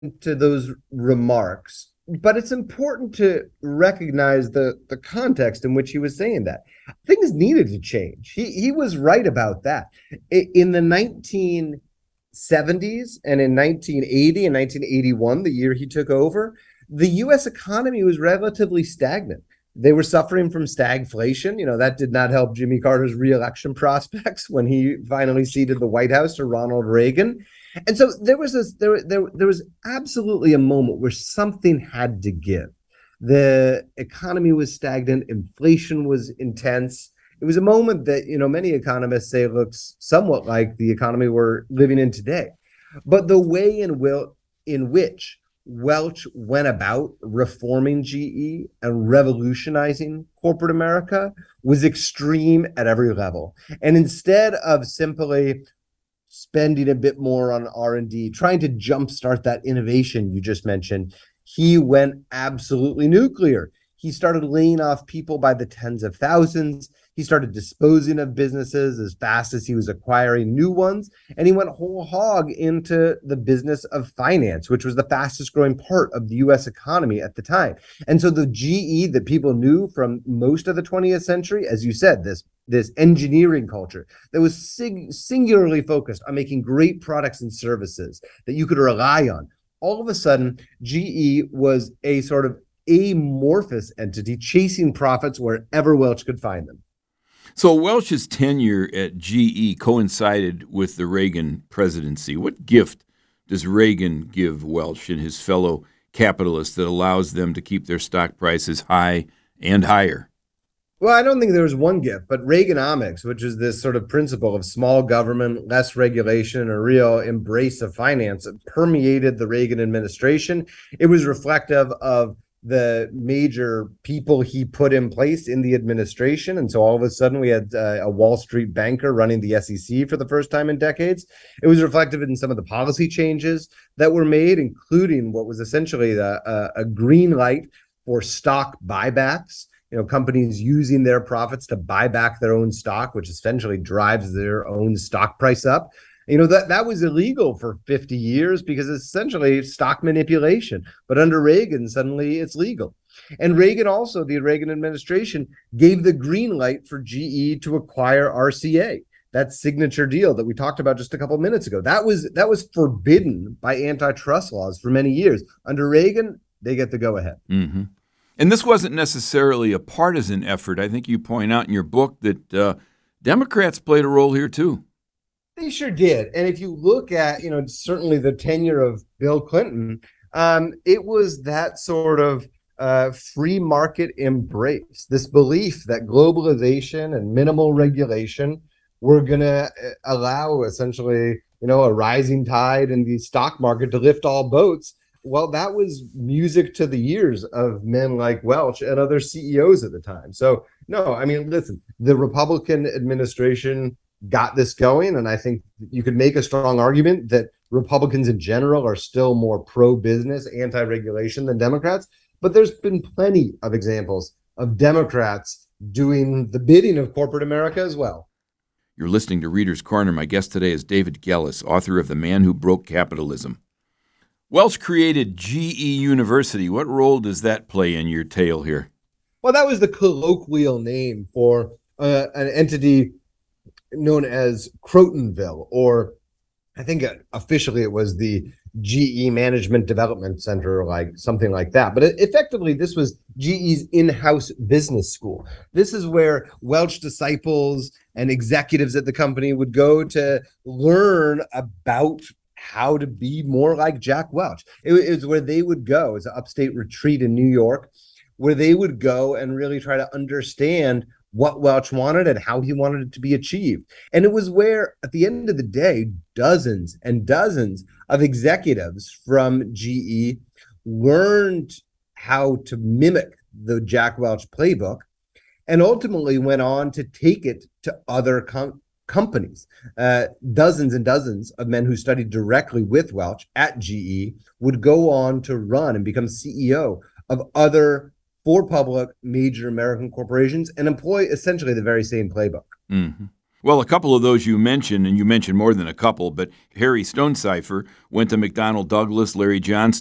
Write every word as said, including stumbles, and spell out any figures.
to those remarks, but it's important to recognize the the context in which he was saying that things needed to change. He he was right about that. In the nineteen seventies and in nineteen eighty and nineteen eighty-one, the year he took over, the U S economy was relatively stagnant. They were suffering from stagflation. You know, that did not help Jimmy Carter's reelection prospects when he finally ceded the White House to Ronald Reagan. And so there was this, there, there, there was absolutely a moment where something had to give. The economy was stagnant, inflation was intense. It was a moment that, you know, many economists say looks somewhat like the economy we're living in today. But the way in will in which Welch went about reforming G E and revolutionizing corporate America was extreme at every level. And instead of simply spending a bit more on R and D, trying to jumpstart that innovation you just mentioned, he went absolutely nuclear. He started laying off people by the tens of thousands. He started disposing of businesses as fast as he was acquiring new ones. And he went whole hog into the business of finance, which was the fastest growing part of the U S economy at the time. And so the G E that people knew from most of the twentieth century, as you said, this, this engineering culture that was sing- singularly focused on making great products and services that you could rely on. All of a sudden, G E was a sort of amorphous entity chasing profits wherever Welch could find them. So Welch's tenure at G E coincided with the Reagan presidency. What gift does Reagan give Welch and his fellow capitalists that allows them to keep their stock prices high and higher? Well, I don't think there was one gift, but Reaganomics, which is this sort of principle of small government, less regulation, a real embrace of finance, permeated the Reagan administration. It was reflective of the major people he put in place in the administration. And so all of a sudden we had uh, a Wall Street banker running the S E C for the first time in decades. It was reflective in some of the policy changes that were made, including what was essentially a, a, a green light for stock buybacks. You know, companies using their profits to buy back their own stock, which essentially drives their own stock price up. You know, that, that was illegal for fifty years because it's essentially stock manipulation. But under Reagan, suddenly it's legal. And Reagan also, the Reagan administration, gave the green light for G E to acquire R C A. That signature deal that we talked about just a couple of minutes ago. That was that was forbidden by antitrust laws for many years. Under Reagan, they get the go-ahead. Mm-hmm. And this wasn't necessarily a partisan effort. I think you point out in your book that uh, Democrats played a role here too. They sure did. And if you look at, you know, certainly the tenure of Bill Clinton, um, it was that sort of uh, free market embrace, this belief that globalization and minimal regulation were going to allow essentially, you know, a rising tide in the stock market to lift all boats. Well, that was music to the ears of men like Welch and other C E Os at the time. So, no, I mean, listen, the Republican administration got this going, and I think you could make a strong argument that Republicans in general are still more pro-business, anti-regulation than Democrats. But there's been plenty of examples of Democrats doing the bidding of corporate America as well. You're listening to Reader's Corner. My guest today is David Gelles, author of The Man Who Broke Capitalism. Welch created G E University. What role does that play in your tale here? Well, that was the colloquial name for uh, an entity known as Crotonville, or I think officially it was the G E Management Development Center, or like something like that. But effectively, this was G E's in-house business school. This is where Welch disciples and executives at the company would go to learn about how to be more like Jack Welch. It was where they would go. It's an upstate retreat in New York, where they would go and really try to understand what Welch wanted and how he wanted it to be achieved. And it was where, at the end of the day, dozens and dozens of executives from G E learned how to mimic the Jack Welch playbook and ultimately went on to take it to other com- companies. Uh, dozens and dozens of men who studied directly with Welch at G E would go on to run and become C E O of other for public major American corporations and employ essentially the very same playbook. Mm-hmm. Well, a couple of those you mentioned, and you mentioned more than a couple, but Harry Stonecipher went to McDonnell Douglas, Larry Johnston.